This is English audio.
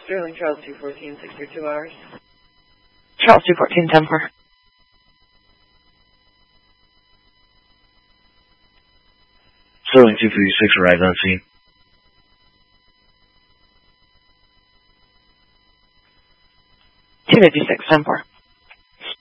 Sterling, Charles 214, 632 hours. Charles 214, 10-4. Sterling 236 arrived on scene. Two 56, 10-4.